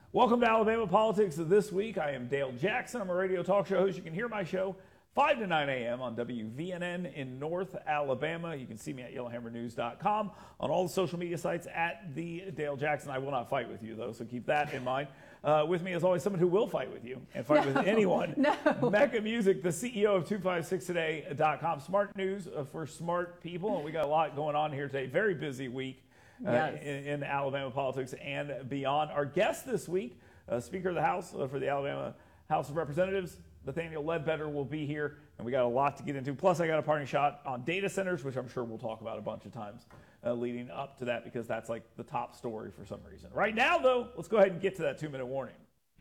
Welcome to Alabama Politics this week. I am Dale Jackson. I'm a radio talk show host. You can hear my show 5 to 9 a.m. on WVNN in North Alabama. You can see me at YellowHammerNews.com, on all the social media sites at the Dale Jackson. I will not fight with you, though, so keep that in mind. With me, as always, someone who will fight with you and fight with anyone. Mecca Music, the CEO of 256today.com. Smart news for smart people, and we got a lot going on here today. Very busy week in Alabama politics and beyond. Our guest this week, Speaker of the House for the Alabama House of Representatives, Nathaniel Ledbetter, will be here, and we got a lot to get into. Plus, I got a parting shot on data centers, which I'm sure we'll talk about a bunch of times leading up to that, because that's like the top story for some reason. Right now, though, let's go ahead and get to that 2-minute warning.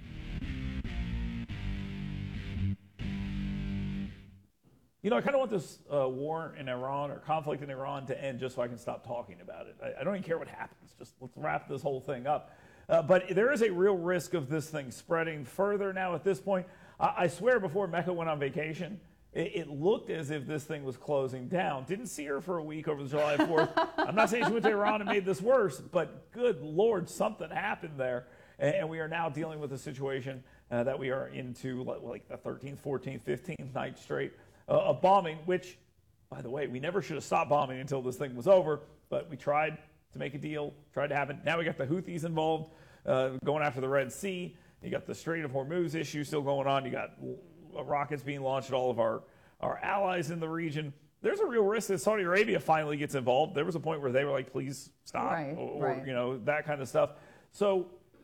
You know, I kind of want this war in Iran or conflict in Iran to end just so I can stop talking about it. I don't even care what happens. Just let's wrap this whole thing up. But there is a real risk of this thing spreading further now at this point. I swear before Mecca went on vacation, it looked as if this thing was closing down. Didn't see her for a week over the July 4th. I'm not saying she went to Iran and made this worse, but good Lord, something happened there. And we are now dealing with a situation that we are into like the 13th, 14th, 15th night straight of bombing, which, by the way, we never should have stopped bombing until this thing was over, but we tried to make a deal, tried to happen. Now we got the Houthis involved, going after the Red Sea. You got the Strait of Hormuz issue still going on. You got rockets being launched at all of our allies in the region. There's a real risk that Saudi Arabia finally gets involved. There was a point where they were like, please stop, or you know, that kind of stuff. So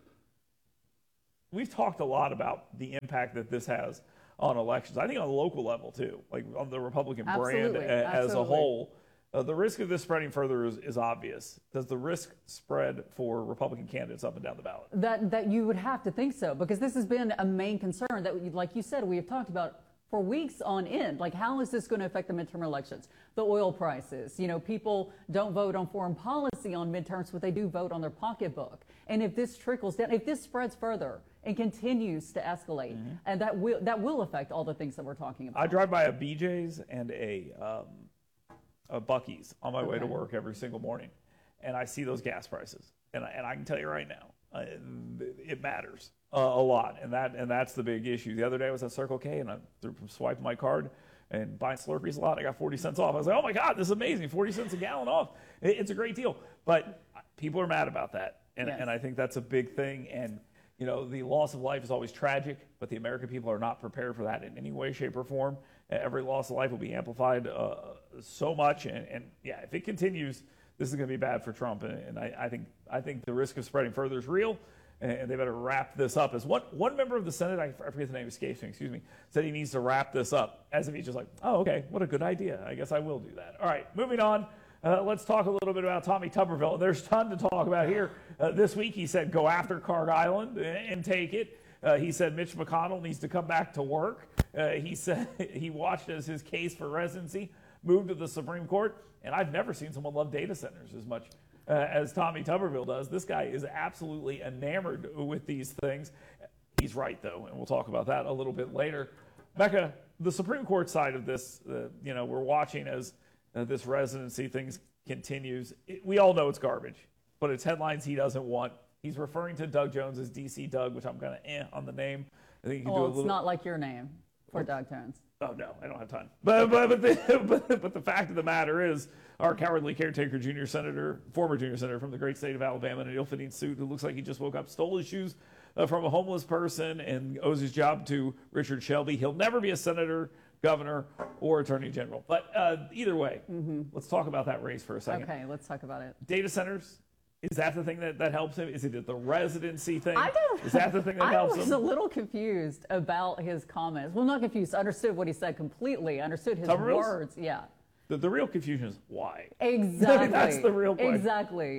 we've talked a lot about the impact that this has on elections. I think on a local level too, like on the Republican brand as a whole. The risk of this spreading further is obvious. Does the risk spread for Republican candidates up and down the ballot? That you would have to think so, because this has been a main concern that, like you said, we have talked about for weeks on end. Like, how is this going to affect the midterm elections? The oil prices. You know, people don't vote on foreign policy on midterms, but they do vote on their pocketbook. And if this trickles down, if this spreads further and continues to escalate, and that will affect all the things that we're talking about. I drive by a BJ's and a Buc-ee's on my way to work every single morning, and I see those gas prices, and I can tell you right now, it matters a lot, and that's the big issue. The other day I was at Circle K, and I swiped my card and buying Slurpees a lot. I got 40 cents off. I was like, oh my God, this is amazing! 40 cents a gallon off. It's a great deal, but people are mad about that, and I think that's a big thing. And you know, the loss of life is always tragic, but the American people are not prepared for that in any way, shape, or form. Every loss of life will be amplified so much, and yeah, if it continues, this is going to be bad for Trump. And I think the risk of spreading further is real, and they better wrap this up. As one member of the Senate, I forget the name, escapes me, excuse me, said he needs to wrap this up, as if he's just like, oh, okay, what a good idea. I guess I will do that. All right, moving on. Let's talk a little bit about Tommy Tuberville. There's a ton to talk about here. This week he said go after Carg Island and take it. He said Mitch McConnell needs to come back to work. He said he watched as his case for residency moved to the Supreme Court. And I've never seen someone love data centers as much as Tommy Tuberville does. This guy is absolutely enamored with these things. He's right, though, and we'll talk about that a little bit later. Becca, the Supreme Court side of this, we're watching as this residency thing continues. We all know it's garbage, but it's headlines he doesn't want. He's referring to Doug Jones as DC Doug, which I'm kind of on the name. I think you can do a little. It's not like your name for Doug Jones. Oh no, I don't have time. But the fact of the matter is, our cowardly caretaker, former junior senator from the great state of Alabama, in an ill-fitting suit, who looks like he just woke up, stole his shoes from a homeless person, and owes his job to Richard Shelby. He'll never be a senator, governor, or attorney general. But either way, let's talk about that race for a second. Okay, let's talk about it. Data centers. Is that the thing that helps him? Is it the residency thing? Is that the thing that helps him? I was a little confused about his comments. Well, not confused. I understood what he said completely. I understood his words. Yeah. The real confusion is why. Exactly. That's the real point. Exactly.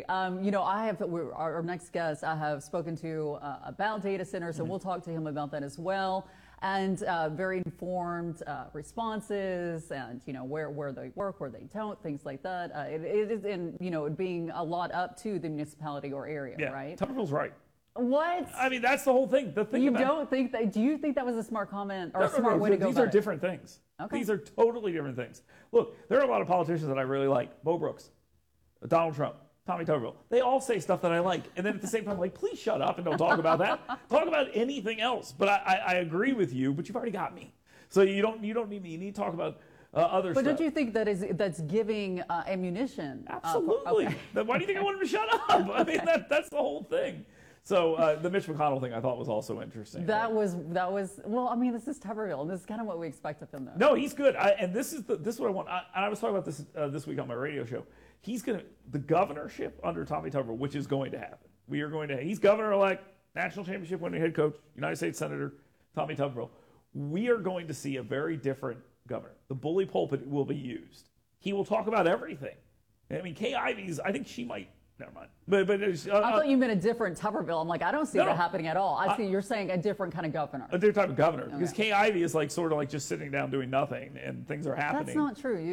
Our next guest I have spoken to about data centers, and we'll talk to him about that as well. And very informed responses, and where they work, where they don't, things like that. It is it being a lot up to the municipality or area, right? Tuberville's right. What? I mean, that's the whole thing. Do you think that was a smart comment or a smart way to go? These are different things. Okay. These are totally different things. Look, there are a lot of politicians that I really like. Bo Brooks, Donald Trump, Tommy Tuberville. They all say stuff that I like. And then at the same time, I'm like, please shut up and don't talk about that. Talk about anything else. But I agree with you, but you've already got me. So you don't need me. You need to talk about other stuff. But don't you think that's giving ammunition? Absolutely. Okay. Then why do you think I wanted to shut up? I mean, that's the whole thing. So the Mitch McConnell thing I thought was also interesting. That was well. I mean, this is Tuberville, and this is kind of what we expect of him, though. No, he's good. And this is what I want. I was talking about this week on my radio show. The governorship under Tommy Tuberville, which is going to happen. He's governor-elect, national championship winning head coach, United States Senator Tommy Tuberville. We are going to see a very different governor. The bully pulpit will be used. He will talk about everything. I mean, Kay Ivey's, I think she might, never mind. But I thought you meant a different Tuberville. I'm like, I don't see that happening at all. I see you're saying a different kind of governor. A different type of governor. Okay. Because Kay Ivey is like sort of like just sitting down doing nothing and things are happening. That's not true.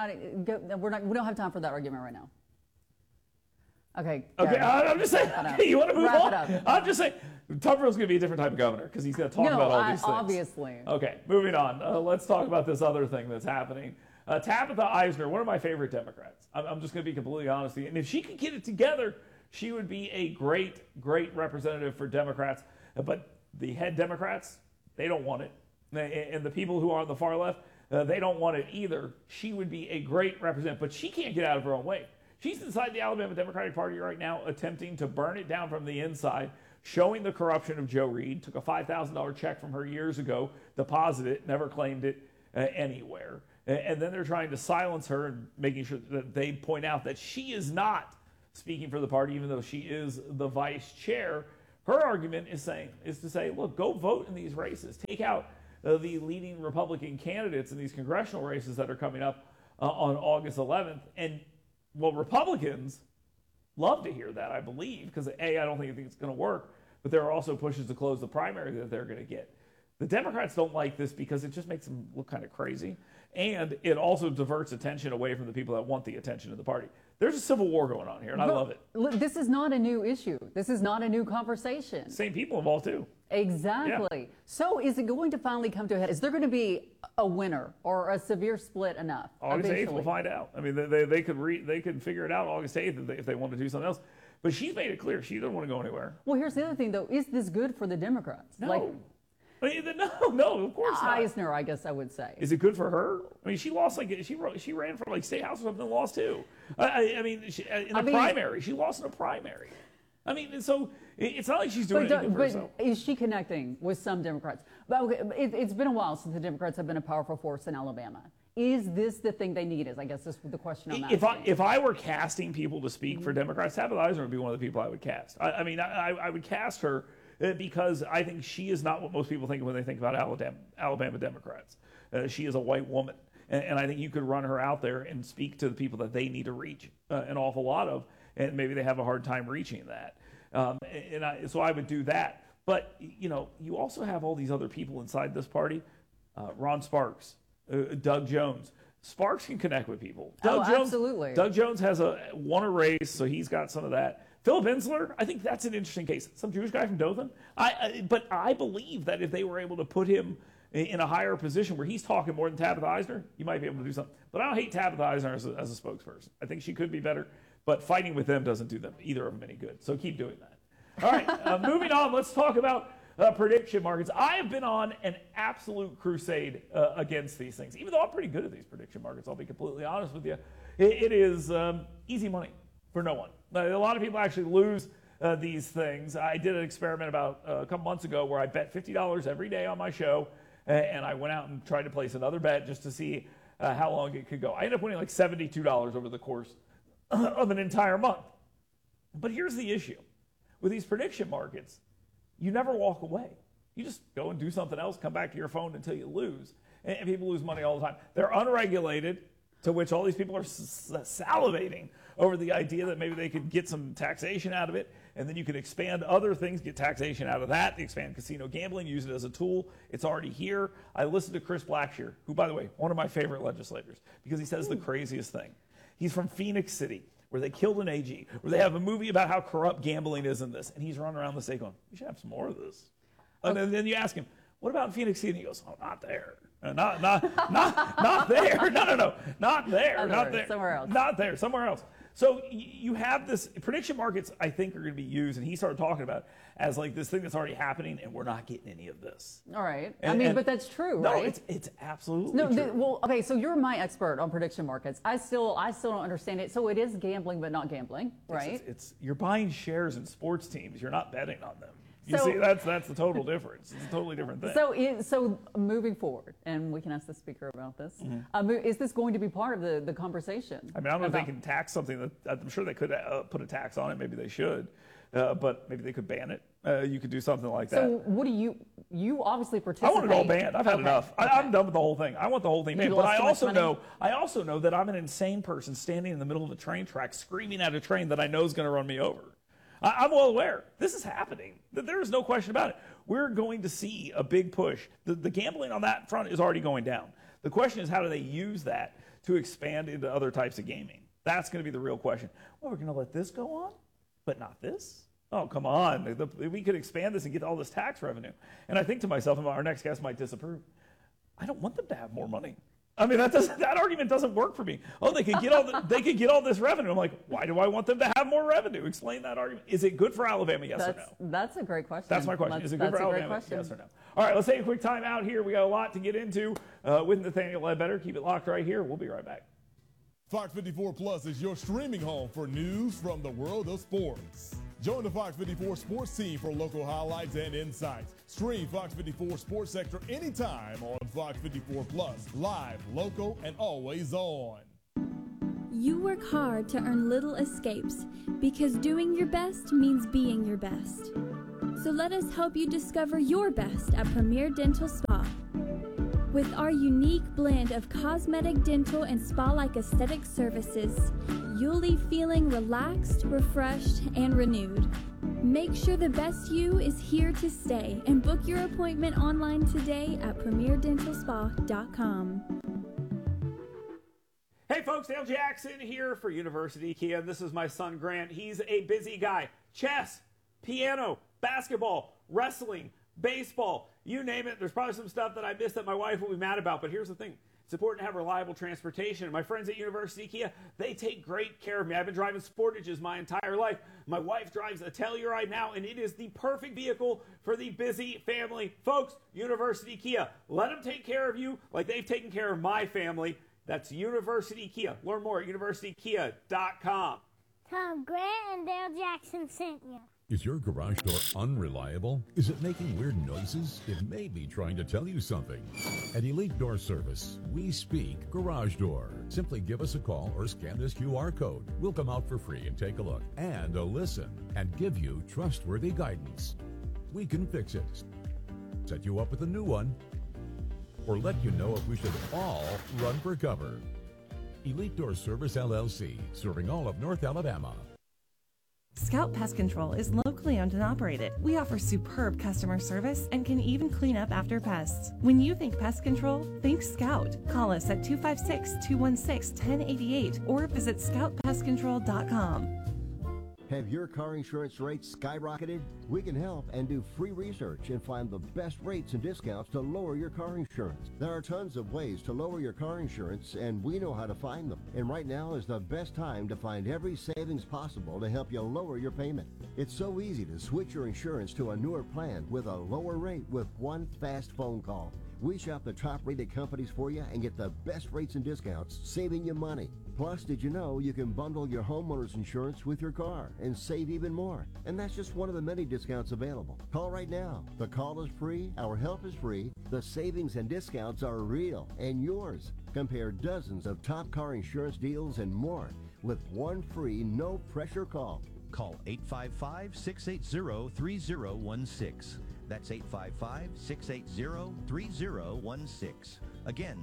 We don't have time for that argument right now. Okay. Okay, I'm just saying, you want to move on? Wrap it up. I'm just saying, Tuberville's going to be a different type of governor because he's going to talk about all these things. Obviously. Okay, moving on. Let's talk about this other thing that's happening. Tabitha Eisner, one of my favorite Democrats. I'm just going to be completely honest with you. And if she could get it together, she would be a great, great representative for Democrats. But the head Democrats, they don't want it. And the people who are on the far left, they don't want it either. She would be a great representative, but she can't get out of her own way. She's inside the Alabama Democratic Party right now, attempting to burn it down from the inside, showing the corruption of Joe Reed. Took a $5,000 check from her years ago, deposited it, never claimed it anywhere. And then they're trying to silence her and making sure that they point out that she is not speaking for the party, even though she is the vice chair. Her argument is to say, look, go vote in these races. Take out the leading Republican candidates in these congressional races that are coming up on August 11th. And well, Republicans love to hear that, I believe, because I don't think it's going to work, but there are also pushes to close the primary that they're going to get. The Democrats don't like this because it just makes them look kind of crazy, and it also diverts attention away from the people that want the attention of the party. There's a civil war going on here, and I love it. This is not a new issue. This is not a new conversation. Same people involved, too. Exactly. Yeah. So is it going to finally come to a head? Is there going to be a winner or a severe split enough? August 8th, we'll find out. I mean, they could figure it out August 8th if they want to do something else. But she's made it clear she doesn't want to go anywhere. Well, here's the other thing, though. Is this good for the Democrats? No. No, of course not. Eisner, I guess I would say. Is it good for her? I mean, she lost she ran for like state house or something and lost too. I mean, in the primary, she lost in a primary. I mean, so it's not like she's doing anything for herself. But is she connecting with some Democrats? But okay, it's been a while since the Democrats have been a powerful force in Alabama. Is this the thing they need? I guess this is the question I'm asking. If I were casting people to speak for Democrats, Tabitha Eisner would be one of the people I would cast. I mean, I would cast her because I think she is not what most people think when they think about Alabama Democrats. She is a white woman. And I think you could run her out there and speak to the people that they need to reach an awful lot of, and maybe they have a hard time reaching that. So I would do that. But, you also have all these other people inside this party. Ron Sparks, Doug Jones. Sparks can connect with people. Absolutely. Doug Jones has won a race, so he's got some of that. Philip Insler, I think that's an interesting case. Some Jewish guy from Dothan. But I believe that if they were able to put him in a higher position where he's talking more than Tabitha Eisner, you might be able to do something. But I don't hate Tabitha Eisner as a spokesperson. I think she could be better, but fighting with them doesn't do either of them any good. So keep doing that. All right, moving on, let's talk about prediction markets. I have been on an absolute crusade against these things. Even though I'm pretty good at these prediction markets, I'll be completely honest with you. It is easy money for no one. A lot of people actually lose these things. I did an experiment about a couple months ago where I bet $50 every day on my show, and I went out and tried to place another bet just to see how long it could go. I ended up winning like $72 over the course of an entire month. But here's the issue. With these prediction markets, you never walk away. You just go and do something else, come back to your phone until you lose. And people lose money all the time. They're unregulated, to which all these people are salivating over the idea that maybe they could get some taxation out of it, and then you could expand other things, get taxation out of that, expand casino gambling, use it as a tool. It's already here. I listened to Chris Blackshear, who, by the way, one of my favorite legislators, because he says the craziest thing. He's from Phoenix City, where they killed an AG, where they have a movie about how corrupt gambling is in this, and he's running around the state going, we should have some more of this. And then you ask him, what about in Phoenix City? And he goes, oh, not there. Not there. No. Not there. Not there. Somewhere else. Not there. Somewhere else. So you have this prediction markets, I think, are going to be used, and he started talking about it as like this thing that's already happening, and we're not getting any of this. All right. And but that's true, no, right? it's absolutely No, true. well, okay, so you're my expert on prediction markets. I still don't understand it. So it is gambling, but not gambling, right? It's you're buying shares in sports teams. You're not betting on them. You So- see, that's the total difference. It's a totally different thing. So moving forward, and we can ask the speaker about this, is this going to be part of the conversation? I mean, I don't know if they can tax something. I'm sure they could put a tax on it. Maybe they should, but maybe they could ban it. You could do something like that. So what do you obviously participate? I want it all banned. I've had Okay, enough. okay. I'm done with the whole thing. I want the whole thing You banned. But lost too much money? I also know that I'm an insane person standing in the middle of a train track screaming at a train that I know is going to run me over. I'm well aware. This is happening. There is no question about it. We're going to see a big push. The gambling on that front is already going down. The question is, how do they use that to expand into other types of gaming? That's going to be the real question. Well, we're going to let this go on, but not this? Oh, come on. We could expand this and get all this tax revenue. And I think to myself, and our next guest might disapprove, I don't want them to have more money. I mean, that argument doesn't work for me. Oh, they could get all this revenue. I'm like, why do I want them to have more revenue? Explain that argument. Is it good for Alabama? Yes or no? That's a great question. That's my question. Is it good for Alabama? Yes or no? All right, let's take a quick time out here. We got a lot to get into with Nathaniel Ledbetter. Keep it locked right here. We'll be right back. Fox 54 Plus is your streaming home for news from the world of sports. Join the Fox 54 sports team for local highlights and insights. Stream Fox 54 Sports Sector anytime on Fox 54 Plus, live, local, and always on. You work hard to earn little escapes because doing your best means being your best. So let us help you discover your best at Premier Dental Spa. With our unique blend of cosmetic, dental, and spa-like aesthetic services, you'll leave feeling relaxed, refreshed, and renewed. Make sure the best you is here to stay and book your appointment online today at premierdentalspa.com. Hey folks, Dale Jackson here for University Kia. This is my son Grant. He's a busy guy. Chess, piano, basketball, wrestling, baseball, you name it. There's probably some stuff that I missed that my wife will be mad about, but here's the thing. It's important to have reliable transportation. And my friends at University Kia, they take great care of me. I've been driving Sportages my entire life. My wife drives a Telluride now, and it is the perfect vehicle for the busy family. Folks, University Kia, let them take care of you like they've taken care of my family. That's University Kia. Learn more at universitykia.com. Tom Grant and Dale Jackson sent you. Is your garage door unreliable? Is it making weird noises? It may be trying to tell you something. At Elite Door Service, we speak garage door. Simply give us a call or scan this QR code. We'll come out for free and take a look and a listen and give you trustworthy guidance. We can fix it, set you up with a new one, or let you know if we should all run for cover. Elite Door Service LLC, serving all of North Alabama. Scout Pest Control is locally owned and operated. We offer superb customer service and can even clean up after pests. When you think pest control, think Scout. Call us at 256-216-1088 or visit scoutpestcontrol.com. Have your car insurance rates skyrocketed? We can help and do free research and find the best rates and discounts to lower your car insurance. There are tons of ways to lower your car insurance, and we know how to find them. And right now is the best time to find every savings possible to help you lower your payment. It's so easy to switch your insurance to a newer plan with a lower rate with one fast phone call. We shop the top-rated companies for you and get the best rates and discounts, saving you money. Plus, did you know you can bundle your homeowner's insurance with your car and save even more? And that's just one of the many discounts available. Call right now. The call is free, our help is free, the savings and discounts are real and yours. Compare dozens of top car insurance deals and more with one free, no-pressure call. Call 855-680-3016. That's 855-680-3016. Again,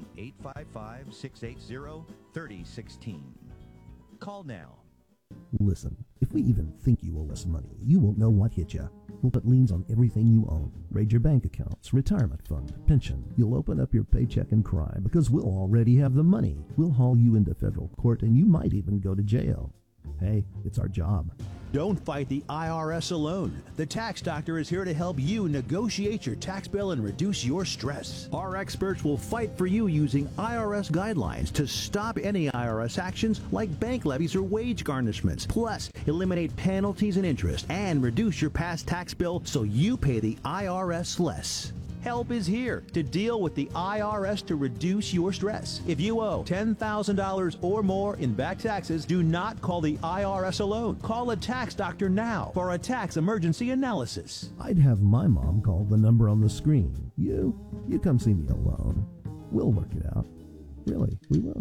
855-680-3016. Call now. Listen, if we even think you owe us money, you won't know what hit you. We'll put liens on everything you own. Raid your bank accounts, retirement fund, pension. You'll open up your paycheck and cry because we'll already have the money. We'll haul you into federal court and you might even go to jail. Hey, it's our job. Don't fight the IRS alone. The Tax Doctor is here to help you negotiate your tax bill and reduce your stress. Our experts will fight for you using IRS guidelines to stop any IRS actions like bank levies or wage garnishments. Plus, eliminate penalties and interest and reduce your past tax bill so you pay the IRS less. Help is here to deal with the IRS to reduce your stress. If you owe $10,000 or more in back taxes, do not call the IRS alone. Call a tax doctor now for a tax emergency analysis. I'd have my mom call the number on the screen. You come see me alone. We'll work it out. Really, we will.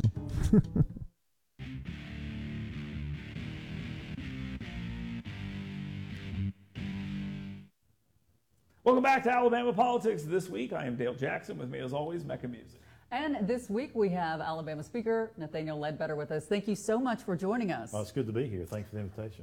Welcome back to Alabama Politics. This week, I am Dale Jackson. With me, as always, Mecca Music. And this week, we have Alabama Speaker Nathaniel Ledbetter with us. Thank you so much for joining us. Well, it's good to be here. Thanks for the invitation.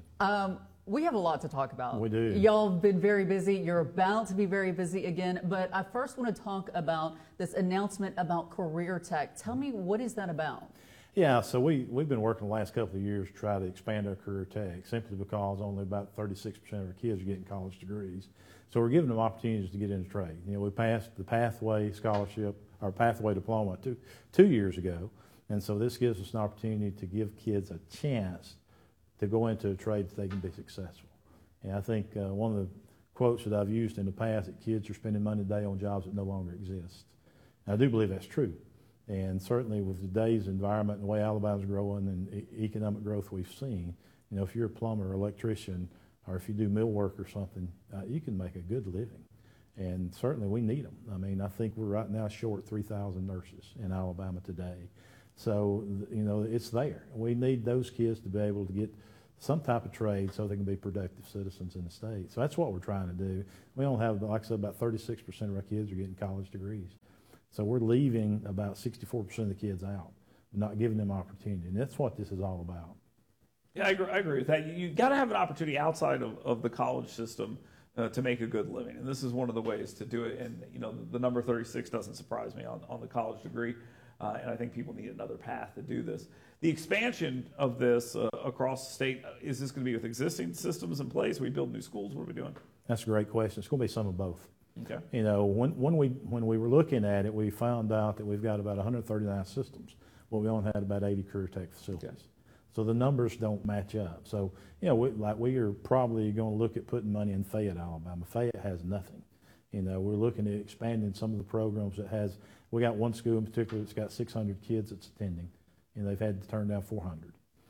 We have a lot to talk about. We do. Y'all have been very busy. You're about to be very busy again. But I first want to talk about this announcement about Career Tech. Tell me, what is that about? Yeah, so we've been working the last couple of years to try to expand our Career Tech, simply because only about 36% of our kids are getting college degrees. So we're giving them opportunities to get into trade. You know, we passed the Pathway Scholarship, or Pathway Diploma two years ago, and so this gives us an opportunity to give kids a chance to go into a trade that they can be successful. And I think one of the quotes that I've used in the past, that kids are spending money today on jobs that no longer exist. And I do believe that's true. And certainly with today's environment and the way Alabama's growing and economic growth we've seen, you know, if you're a plumber or electrician, or if you do mill work or something, you can make a good living. And certainly we need them. I mean, I think we're right now short 3,000 nurses in Alabama today. So, you know, it's there. We need those kids to be able to get some type of trade so they can be productive citizens in the state. So that's what we're trying to do. We don't have, like I said, about 36% of our kids are getting college degrees. So we're leaving about 64% of the kids out, not giving them opportunity. And that's what this is all about. Yeah, I agree with that. You got to have an opportunity outside of the college system to make a good living, and this is one of the ways to do it. And you know, the number 36 doesn't surprise me on the college degree, and I think people need another path to do this. The expansion of this across the state, is this going to be with existing systems in place? Are we build new schools? What are we doing? That's a great question. It's going to be some of both. Okay. You know, when we were looking at it, we found out that we've got about 139 systems. Well, we only had about 80 Career Tech facilities. Okay. So the numbers don't match up. So, you know, we are probably going to look at putting money in Fayette, Alabama. Fayette has nothing. You know, we're looking at expanding some of the programs that has. We got one school in particular that's got 600 kids that's attending, and they've had to turn down 400.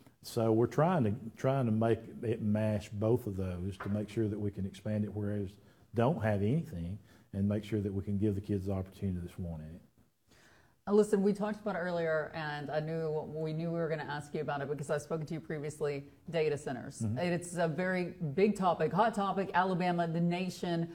So we're trying to make it mash both of those to make sure that we can expand it, whereas don't have anything, and make sure that we can give the kids the opportunity that's wanting it. Listen, we talked about it earlier, and we knew we were going to ask you about it because I've spoken to you previously, data centers. Mm-hmm. It's a very big topic, hot topic, Alabama, the nation.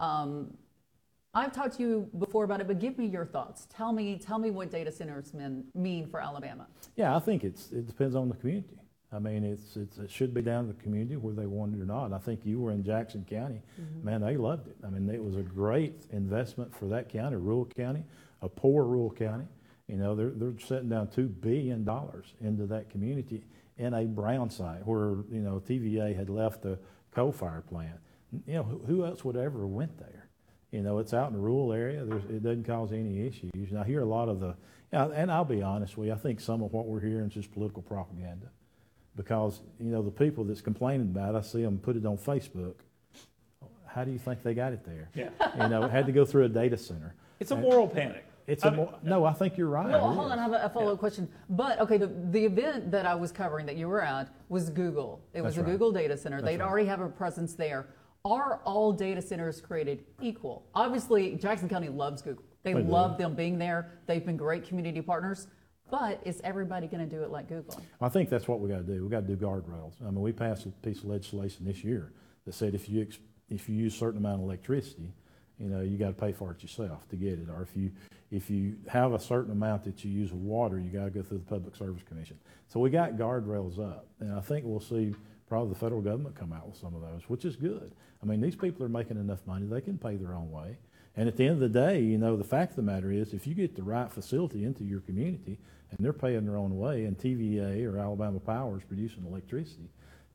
I've talked to you before about it, but give me your thoughts. Tell me what data centers mean for Alabama. Yeah, I think it depends on the community. I mean, it should be down to the community whether they want it or not. I think you were in Jackson County. Mm-hmm. Man, they loved it. I mean, it was a great investment for that county, rural county, a poor rural county. You know, they're setting down $2 billion into that community in a brown site where, you know, TVA had left the coal-fired plant. You know, who else would ever went there? You know, it's out in a rural area. It doesn't cause any issues. And I hear a lot of the, and I'll be honest with you, I think some of what we're hearing is just political propaganda. Because, you know, the people that's complaining about it, I see them put it on Facebook. How do you think they got it there? Yeah. You know, it had to go through a data center. It's a moral panic. No, I think you're right. Well, hold on, I have a follow-up question. But, okay, the event that I was covering that you were at was Google. It was a Google data center. They'd already have a presence there. Are all data centers created equal? Obviously, Jackson County loves Google. They love them being there. They've been great community partners. But is everybody going to do it like Google? I think that's what we got to do. We got to do guardrails. I mean, we passed a piece of legislation this year that said if you use a certain amount of electricity, you know, you got to pay for it yourself to get it. Or if you have a certain amount that you use of water, you got to go through the Public Service Commission. So we got guardrails up, and I think we'll see probably the federal government come out with some of those, which is good. I mean, these people are making enough money; they can pay their own way. And at the end of the day, you know, the fact of the matter is, if you get the right facility into your community and they're paying their own way, and TVA or Alabama Power is producing electricity,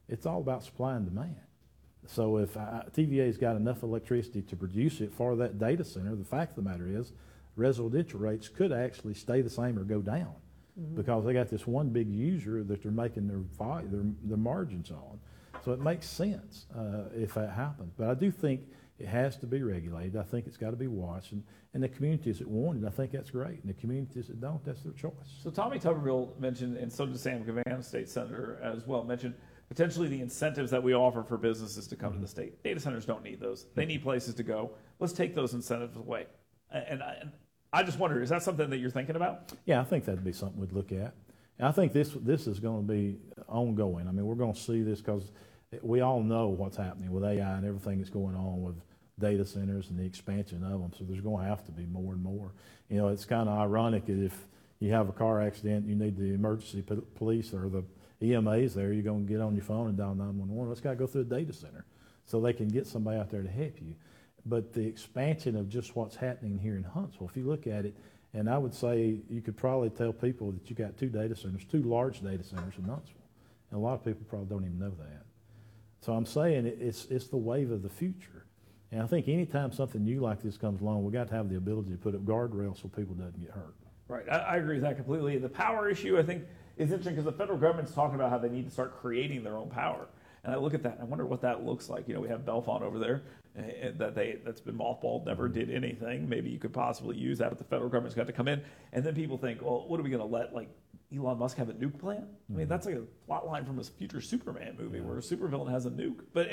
It's all about supply and demand. So if TVA's got enough electricity to produce it for that data center, the fact of the matter is residential rates could actually stay the same or go down because they got this one big user that they're making their margins on. So it makes sense if that happens. But I do think it has to be regulated. I think it's got to be watched. And the communities that want it, I think that's great. And the communities that don't, that's their choice. So Tommy Tuberville mentioned, and so did Sam Cavan, state senator, as well, mentioned potentially the incentives that we offer for businesses to come to the state. Data centers don't need those. They need places to go. Let's take those incentives away. And I just wonder, is that something that you're thinking about? Yeah, I think that'd be something we'd look at. And I think this is going to be ongoing. I mean, we're going to see this because we all know what's happening with AI and everything that's going on with data centers and the expansion of them. So there's going to have to be more and more. You know, it's kind of ironic that if you have a car accident, you need the emergency police or the EMAs there, you're going to get on your phone and dial 911. It's got to go through a data center so they can get somebody out there to help you. But the expansion of just what's happening here in Huntsville, if you look at it, and I would say you could probably tell people that you got two large data centers in Huntsville. And a lot of people probably don't even know that. So I'm saying it's the wave of the future. And I think anytime something new like this comes along, we got to have the ability to put up guardrails so people don't get hurt. Right. I agree with that completely. The power issue, I think, is interesting because the federal government's talking about how they need to start creating their own power. And I look at that and I wonder what that looks like. You know, we have Bellefonte over there that's been mothballed, never did anything. Maybe you could possibly use that, but the federal government's got to come in. And then people think, well, what are we going to let, like, Elon Musk have a nuke plant? I mean, that's like a plot line from a future Superman movie where a supervillain has a nuke. But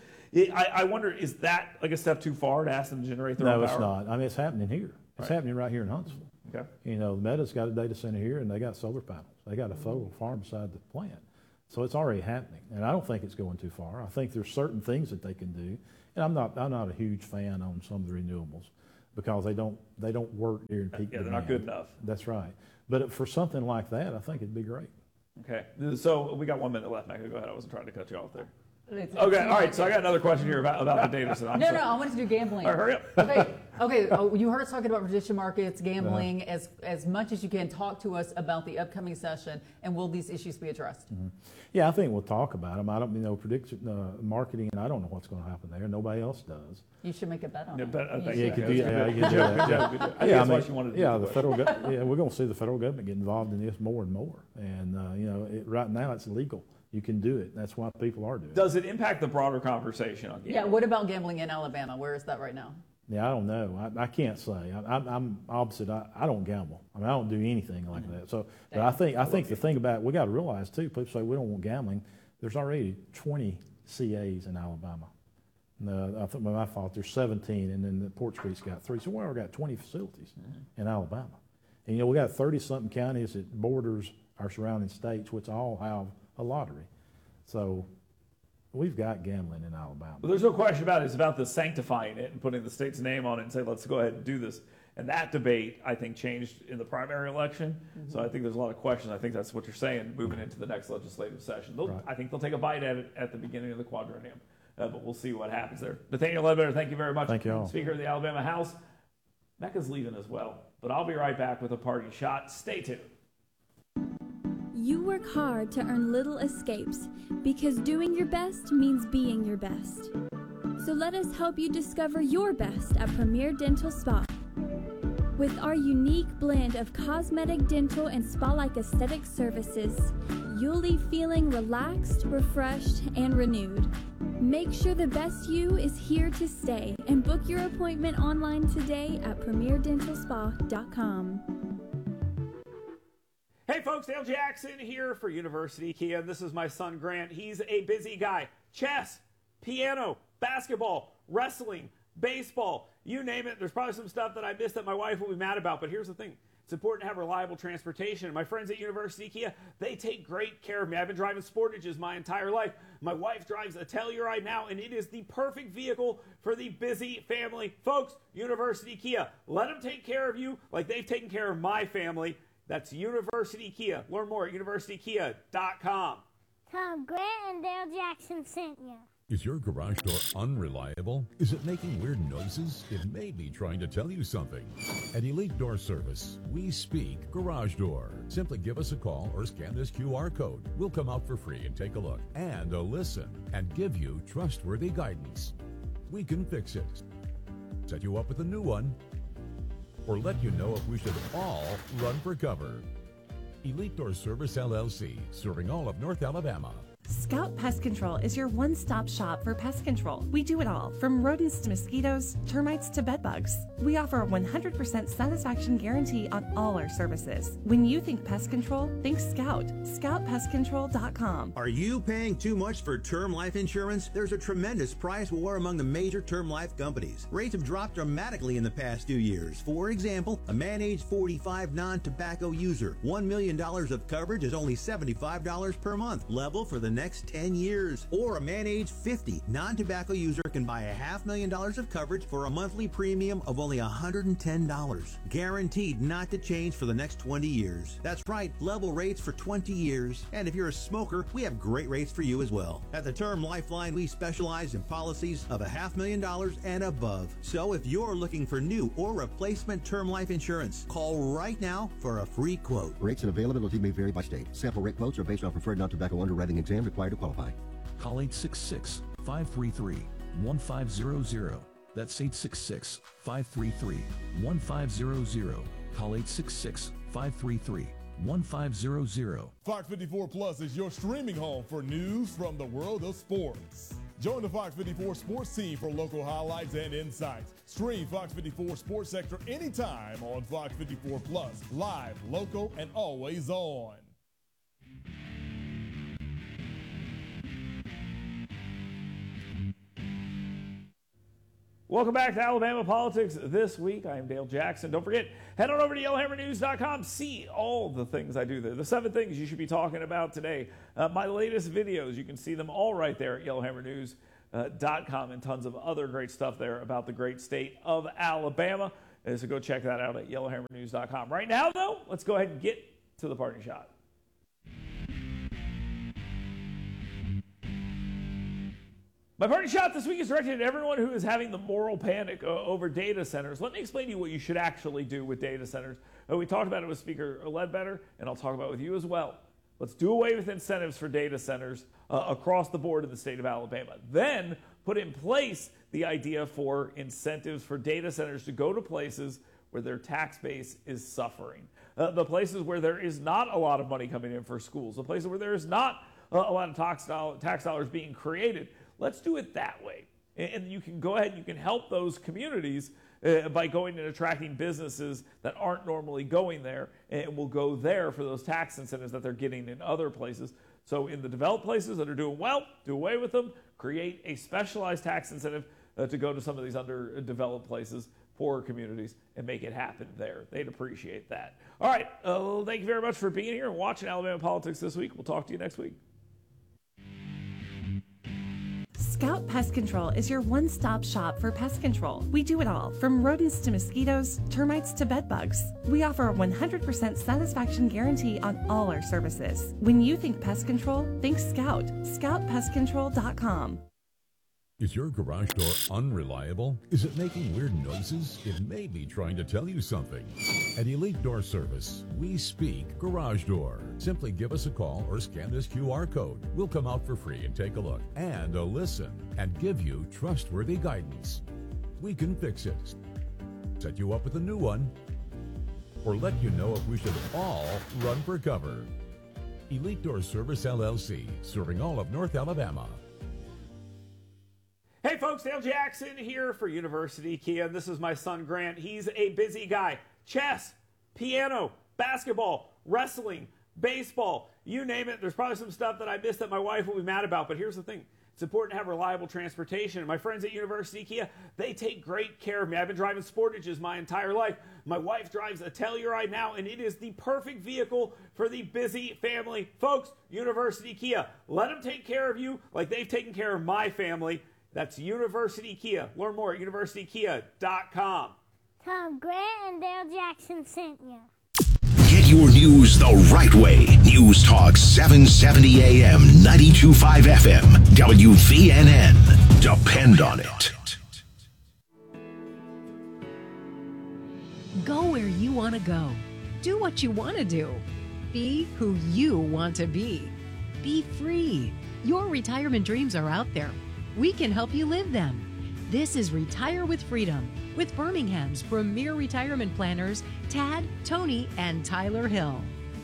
I wonder, is that like a step too far to ask them to generate their own power? No, it's not. I mean, it's happening here. It's happening right here in Huntsville. Okay. You know, Meta's got a data center here, and they got solar panels. They got a solar farm beside the plant. So it's already happening, and I don't think it's going too far. I think there's certain things that they can do, and I'm not a huge fan on some of the renewables because they don't work during peak demand. They're not good enough. That's right. But for something like that, I think it'd be great. Okay. So we got 1 minute left, Mecca. Go ahead. I wasn't trying to cut you off there. Okay, all right, so I got another question here about the data center. No, I wanted to do gambling. All right, hurry up. Okay. You heard us talking about prediction markets, gambling. As much as you can, talk to us about the upcoming session, and will these issues be addressed? Mm-hmm. Yeah, I think we'll talk about them. I don't prediction marketing, and I don't know what's going to happen there. Nobody else does. You should make a bet on it. You could do that. Yeah, the federal government. We're going to see the federal government get involved in this more and more. And right now it's illegal. You can do it. That's why people are doing it. Does it impact the broader conversation on gambling? Yeah, what about gambling in Alabama? Where is that right now? Yeah, I don't know. I can't say. I'm opposite. I don't gamble. I mean, I don't do anything like that. So, but I think the thing about it, we got to realize too. People say we don't want gambling. There's already 20 CAs in Alabama. I think by my fault, there's 17, and then the Port Street's got 3. So we already got 20 facilities in Alabama. And we got 30-something counties that borders our surrounding states, which all have a lottery. So we've got gambling in Alabama. Well, there's no question about it. It's about the sanctifying it and putting the state's name on it and say, let's go ahead and do this. And that debate, I think, changed in the primary election. So I think there's a lot of questions. I think that's what you're saying moving into the next legislative session. I think they'll take a bite at it at the beginning of the quadrennium. But we'll see what happens there. Nathaniel Ledbetter, thank you very much. Thank you all. Speaker of the Alabama House. Mecca's leaving as well. But I'll be right back with a parting shot. Stay tuned. You work hard to earn little escapes because doing your best means being your best. So let us help you discover your best at Premier Dental Spa. With our unique blend of cosmetic, dental, and spa-like aesthetic services, you'll leave feeling relaxed, refreshed, and renewed. Make sure the best you is here to stay and book your appointment online today at premierdentalspa.com. Hey folks, Dale Jackson here for University Kia. This is my son Grant. He's a busy guy. Chess, piano, basketball, wrestling, baseball, you name it. There's probably some stuff that I missed that my wife will be mad about, but here's the thing. It's important to have reliable transportation. And my friends at University Kia, they take great care of me. I've been driving Sportages my entire life. My wife drives a Telluride now, and it is the perfect vehicle for the busy family. Folks, University Kia, let them take care of you like they've taken care of my family. That's University Kia. Learn more at universitykia.com. Tom Grant and Dale Jackson sent you. Is your garage door unreliable? Is it making weird noises? It may be trying to tell you something. At Elite Door Service, we speak garage door. Simply give us a call or scan this QR code. We'll come out for free and take a look and a listen and give you trustworthy guidance. We can fix it, set you up with a new one, or let you know if we should all run for cover. Elite Door Service LLC, serving all of North Alabama. Scout Pest Control is your one-stop shop for pest control. We do it all, from rodents to mosquitoes, termites to bedbugs. We offer a 100% satisfaction guarantee on all our services. When you think pest control, think Scout. ScoutPestControl.com. Are you paying too much for term life insurance? There's a tremendous price war among the major term life companies. Rates have dropped dramatically in the past 2 years. For example, a man age 45 non-tobacco user, $1 million of coverage is only $75 per month. Level for the next 10 years. Or a man age 50 non-tobacco user can buy $500,000 of coverage for a monthly premium of only $110. Guaranteed not to change for the next 20 years. That's right, level rates for 20 years. And if you're a smoker, we have great rates for you as well. At the Term Lifeline, we specialize in policies of $500,000 and above. So if you're looking for new or replacement term life insurance, call right now for a free quote. Rates and availability may vary by state. Sample rate quotes are based on preferred non-tobacco underwriting exam required to qualify. Call 866-533-1500. That's 866-533-1500. Call 866-533-1500. Fox 54 Plus is your streaming home for news from the world of sports. Join the Fox 54 sports team for local highlights and insights. Stream Fox 54 Sports Sector anytime on Fox 54 Plus. Live, local, and always on. Welcome back to Alabama Politics This Week. I am Dale Jackson. Don't forget, head on over to YellowHammerNews.com. See all the things I do there. The 7 things you should be talking about today. My latest videos, you can see them all right there at YellowHammerNews.com, and tons of other great stuff there about the great state of Alabama. So go check that out at YellowHammerNews.com. Right now, though, let's go ahead and get to the party shot. My party shot this week is directed at everyone who is having the moral panic over data centers. Let me explain to you what you should actually do with data centers. We talked about it with Speaker Ledbetter, and I'll talk about it with you as well. Let's do away with incentives for data centers across the board in the state of Alabama. Then put in place the idea for incentives for data centers to go to places where their tax base is suffering. The places where there is not a lot of money coming in for schools, the places where there is not a lot of tax dollars being created. Let's do it that way. And you can go ahead and you can help those communities by going and attracting businesses that aren't normally going there and will go there for those tax incentives that they're getting in other places. So in the developed places that are doing well, do away with them, create a specialized tax incentive to go to some of these underdeveloped places, poorer communities, and make it happen there. They'd appreciate that. All right, thank you very much for being here and watching Alabama Politics This Week. We'll talk to you next week. Scout Pest Control is your one-stop shop for pest control. We do it all, from rodents to mosquitoes, termites to bedbugs. We offer a 100% satisfaction guarantee on all our services. When you think pest control, think Scout. ScoutPestControl.com. Is your garage door unreliable? Is it making weird noises? It may be trying to tell you something. At Elite Door Service, we speak garage door. Simply give us a call or scan this QR code. We'll come out for free and take a look and a listen and give you trustworthy guidance. We can fix it, set you up with a new one, or let you know if we should all run for cover. Elite Door Service LLC, serving all of North Alabama. Hey folks, Dale Jackson here for University Kia. This is my son Grant. He's a busy guy. Chess, piano, basketball, wrestling, baseball, you name it. There's probably some stuff that I missed that my wife will be mad about, but here's the thing. It's important to have reliable transportation. My friends at University Kia, they take great care of me. I've been driving Sportages my entire life. My wife drives a Telluride now, and it is the perfect vehicle for the busy family. Folks, University Kia, let them take care of you like they've taken care of my family. That's University Kia. Learn more at universitykia.com. Tom Grant and Dale Jackson sent you. Get your news the right way. News Talk 770 AM, 92.5 FM. WVNN. Depend on it. Go where you want to go. Do what you want to do. Be who you want to be. Be free. Your retirement dreams are out there. We can help you live them. This is Retire with Freedom with Birmingham's premier retirement planners, Tad, Tony, and Tyler Hill.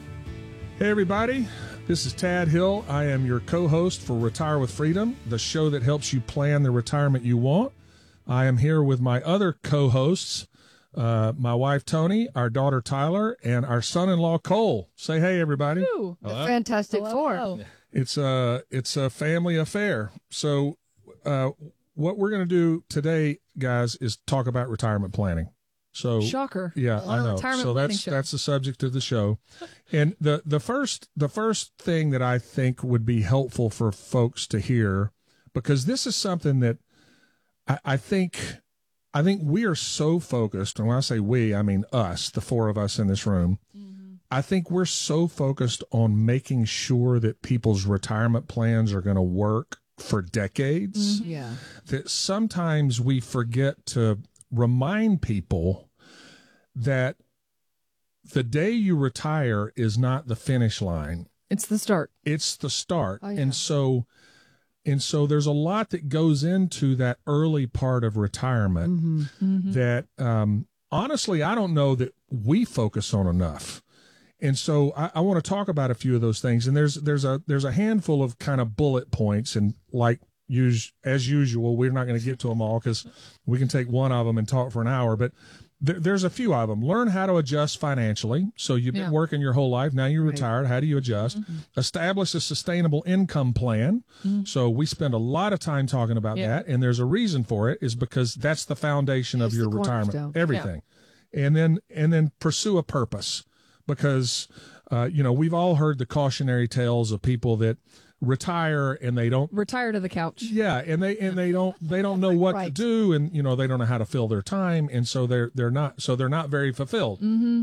Hey, everybody. This is Tad Hill. I am your co-host for Retire with Freedom, the show that helps you plan the retirement you want. I am here with my other co-hosts, my wife, Tony, our daughter, Tyler, and our son-in-law, Cole. Say hey, everybody. Ooh, the Fantastic Four. It's a family affair. So what we're going to do today, guys, is talk about retirement planning. So shocker. Yeah, I know. So that's the subject of the show. And the first thing that I think would be helpful for folks to hear, because this is something that I think we are so focused, and when I say we, I mean us, the four of us in this room. Mm-hmm. I think we're so focused on making sure that people's retirement plans are going to work for decades. Mm-hmm. Yeah. That sometimes we forget to remind people that the day you retire is not the finish line. It's the start. It's the start. Oh, yeah. And so there's a lot that goes into that early part of retirement that honestly, I don't know that we focus on enough. And so I want to talk about a few of those things. And there's a handful of kind of bullet points, and like as usual, we're not going to get to them all because we can take one of them and talk for an hour, but there's a few of them. Learn how to adjust financially. So you've been working your whole life. Now you're retired. How do you adjust? Establish a sustainable income plan. So we spend a lot of time talking about that. And there's a reason for it, is because that's the foundation of your retirement, everything. And then pursue a purpose, because, we've all heard the cautionary tales of people that retire and they don't retire to the couch. Yeah, and they don't know what to do, and they don't know how to fill their time, and so they're not very fulfilled.